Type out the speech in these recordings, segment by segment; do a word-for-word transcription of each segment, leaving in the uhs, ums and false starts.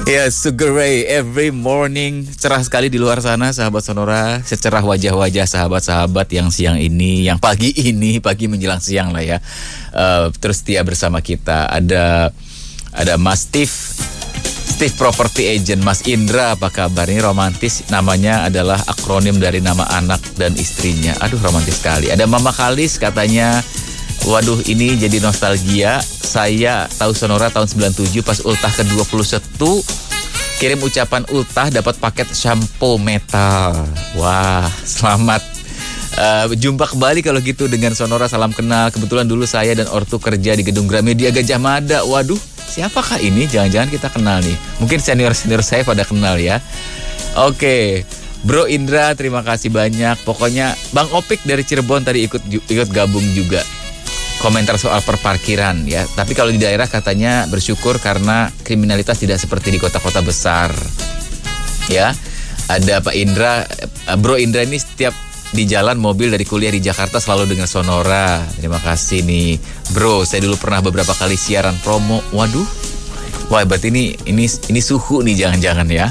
Ya, Sugar Ray, every morning. Cerah sekali di luar sana, sahabat Sonora. Secerah wajah-wajah sahabat-sahabat yang siang ini, yang pagi ini, pagi menjelang siang lah ya. Uh, terus setia bersama kita. Ada ada Mas Steve, Steve Property Agent. Mas Indra, apa kabar? Ini romantis, namanya adalah akronim dari nama anak dan istrinya. Aduh, romantis sekali. Ada Mama Kalis, katanya, waduh, ini jadi nostalgia. Saya tahu Sonora tahun sembilan puluh tujuh pas ultah ke dua puluh satu. Kirim ucapan ultah dapat paket shampoo metal. Wah, selamat uh, jumpa kembali kalau gitu dengan Sonora. Salam kenal. Kebetulan dulu saya dan ortu kerja di Gedung Gramedia Gajah Mada. Waduh, siapakah ini? Jangan-jangan kita kenal nih. Mungkin senior-senior saya pada kenal ya. Oke, Bro Indra, terima kasih banyak. Pokoknya Bang Opik dari Cirebon tadi ikut ikut gabung juga. Komentar soal perparkiran ya. Tapi kalau di daerah katanya bersyukur karena kriminalitas tidak seperti di kota-kota besar. Ya. Ada Pak Indra, Bro Indra ini setiap di jalan mobil dari kuliah di Jakarta selalu dengar Sonora. Terima kasih nih, Bro. Saya dulu pernah beberapa kali siaran promo. Waduh. Wah, berarti ini ini ini suhu nih, jangan-jangan ya.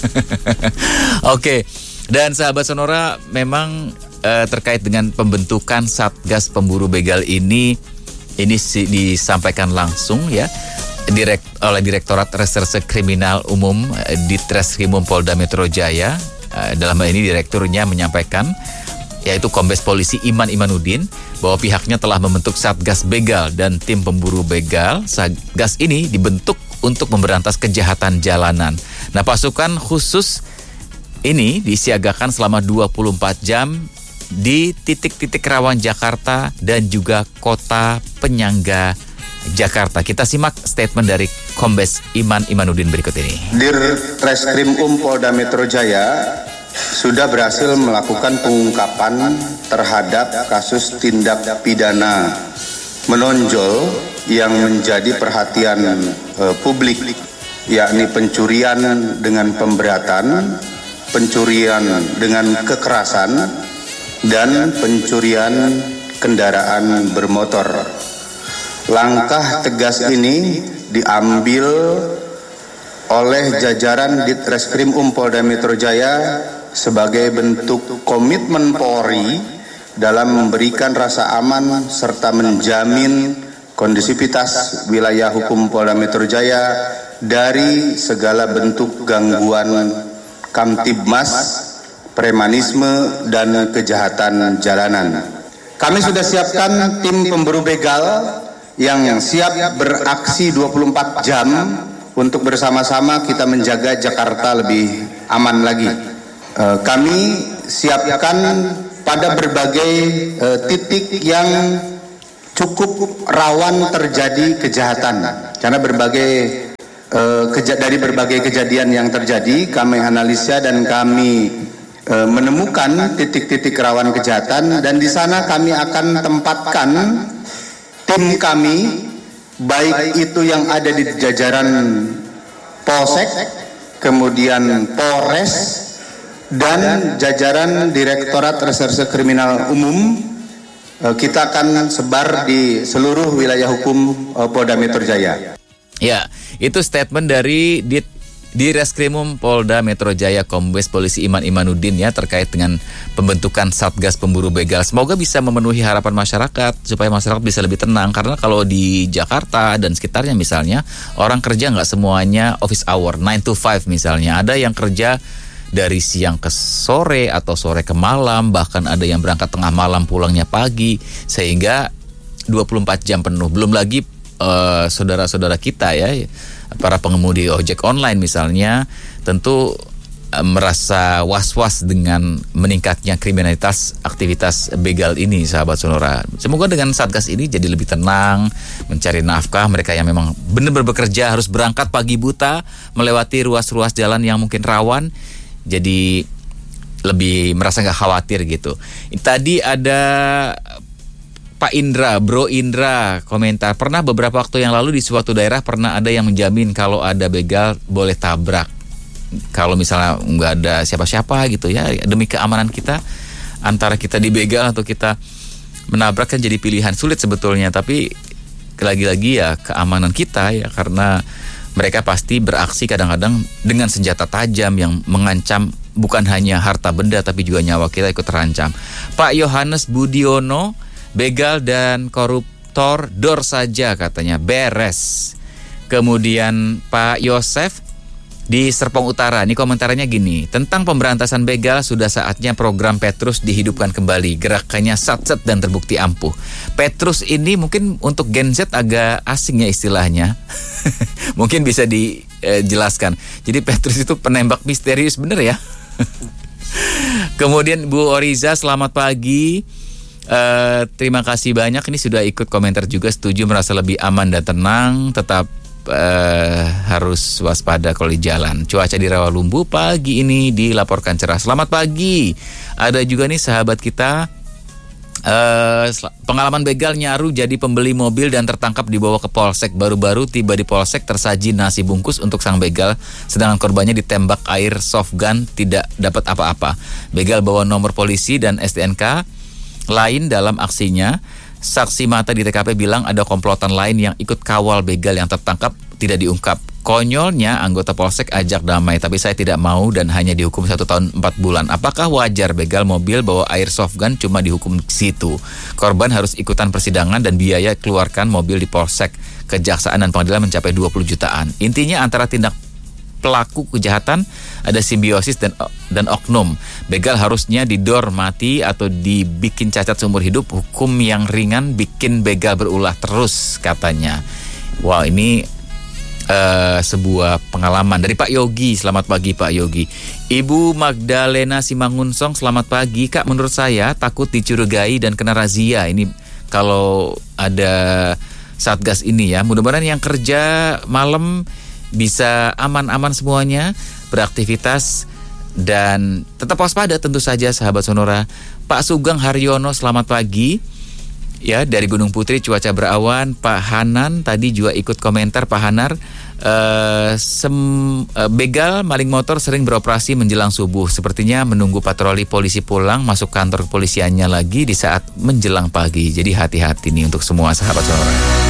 Oke. Dan sahabat Sonora, memang eh, terkait dengan pembentukan Satgas Pemburu Begal ini, ini si, disampaikan langsung ya direkt, oleh Direktorat Reserse Kriminal Umum eh, di Treskrimum Polda Metro Jaya. Eh, dalam hal ini direkturnya menyampaikan, yaitu Kombes Polisi Iman Imanuddin, bahwa pihaknya telah membentuk Satgas Begal dan tim pemburu begal. Satgas ini dibentuk untuk memberantas kejahatan jalanan. Nah, pasukan khusus ini disiagakan selama dua puluh empat jam di titik-titik rawan Jakarta dan juga kota penyangga Jakarta. Kita simak statement dari Kombes Iman Imanuddin berikut ini. Dir Treskrim Um Polda Metro Jaya sudah berhasil melakukan pengungkapan terhadap kasus tindak pidana menonjol yang menjadi perhatian eh, publik, yakni pencurian dengan pemberatan, pencurian dengan kekerasan, dan pencurian kendaraan bermotor. Langkah tegas ini diambil oleh jajaran Ditreskrim Um Polda Metro Jaya sebagai bentuk komitmen Polri dalam memberikan rasa aman serta menjamin kondisivitas wilayah hukum Polda Metro Jaya dari segala bentuk gangguan kamtibmas, premanisme, dan kejahatan jalanan. Kami sudah siapkan tim pemburu begal yang siap beraksi dua puluh empat jam untuk bersama-sama kita menjaga Jakarta lebih aman lagi. Uh, kami siapkan pada berbagai uh, titik yang cukup rawan terjadi kejahatan. Karena berbagai uh, keja- dari berbagai kejadian yang terjadi, kami analisa dan kami uh, menemukan titik-titik rawan kejahatan, dan di sana kami akan tempatkan tim kami, baik itu yang ada di jajaran Polsek, kemudian Polres, dan jajaran Direktorat Reserse Kriminal Umum. Kita akan sebar di seluruh wilayah hukum Polda Metro Jaya. Ya, itu statement dari Dit di Reskrimum Polda Metro Jaya Kombes Polisi Iman Imanuddin ya, terkait dengan pembentukan Satgas Pemburu Begal. Semoga bisa memenuhi harapan masyarakat supaya masyarakat bisa lebih tenang, karena kalau di Jakarta dan sekitarnya misalnya, orang kerja nggak semuanya office hour nine to five misalnya. Ada yang kerja dari siang ke sore atau sore ke malam, bahkan ada yang berangkat tengah malam pulangnya pagi, sehingga dua puluh empat jam penuh. Belum lagi uh, saudara-saudara kita ya, para pengemudi ojek online misalnya, tentu uh, merasa was-was dengan meningkatnya kriminalitas aktivitas begal ini, sahabat Sonora. Semoga dengan Satgas ini jadi lebih tenang, mencari nafkah. Mereka yang memang benar-benar bekerja harus berangkat pagi buta, melewati ruas-ruas jalan yang mungkin rawan, jadi lebih merasa gak khawatir gitu. Tadi ada Pak Indra, Bro Indra komentar, pernah beberapa waktu yang lalu di suatu daerah pernah ada yang menjamin kalau ada begal boleh tabrak. Kalau misalnya nggak ada siapa-siapa gitu ya, demi keamanan kita, antara kita dibegal atau kita menabrak kan jadi pilihan sulit sebetulnya. Tapi lagi-lagi ya keamanan kita ya, karena Mereka pasti beraksi kadang-kadang dengan senjata tajam yang mengancam bukan hanya harta benda tapi juga nyawa kita ikut terancam. Pak Yohanes Budiono, begal dan koruptor dor saja katanya, beres. Kemudian Pak Yosef di Serpong Utara, ini komentarnya gini, tentang pemberantasan begal sudah saatnya program Petrus dihidupkan kembali, gerakannya sat-set dan terbukti ampuh. Petrus ini mungkin untuk Gen Z agak asing ya istilahnya, mungkin bisa dijelaskan. Jadi Petrus itu penembak misterius bener ya. Kemudian Bu Oriza, selamat pagi. Uh, terima kasih banyak, ini sudah ikut komentar juga, setuju, merasa lebih aman dan tenang, tetap Uh, harus waspada kalau di jalan. Cuaca di Rawalumbu pagi ini dilaporkan cerah. Selamat pagi. Ada juga nih sahabat kita, uh, pengalaman begal nyaru jadi pembeli mobil dan tertangkap dibawa ke polsek. Baru-baru tiba di polsek tersaji nasi bungkus untuk sang begal, sedangkan korbannya ditembak air soft gun, tidak dapat apa-apa. Begal bawa nomor polisi dan S T N K lain dalam aksinya. Saksi mata di T K P bilang ada komplotan lain yang ikut kawal begal yang tertangkap tidak diungkap. Konyolnya anggota polsek ajak damai, tapi saya tidak mau dan hanya dihukum satu tahun empat bulan. Apakah wajar begal mobil bawa air soft gun cuma dihukum situ? Korban harus ikutan persidangan dan biaya keluarkan mobil di polsek, kejaksaan dan pengadilan mencapai dua puluh jutaan. Intinya antara tindak pelaku kejahatan ada simbiosis dan dan oknum. Begal harusnya didor mati atau dibikin cacat seumur hidup. Hukum yang ringan bikin begal berulah terus katanya. Wah, ini uh, sebuah pengalaman dari Pak Yogi. Selamat pagi Pak Yogi. Ibu Magdalena Simangunsong, selamat pagi Kak. Menurut saya takut dicurigai dan kena razia. Ini kalau ada Satgas ini ya. Mudah-mudahan yang kerja malam bisa aman-aman semuanya, beraktivitas dan tetap waspada tentu saja sahabat Sonora. Pak Sugeng Haryono, selamat pagi. Ya, dari Gunung Putri cuaca berawan. Pak Hanan tadi juga ikut komentar. Pak Hanar, uh, sem, uh, begal maling motor sering beroperasi menjelang subuh. Sepertinya menunggu patroli polisi pulang masuk kantor kepolisiannya lagi di saat menjelang pagi. Jadi hati-hati nih untuk semua sahabat Sonora.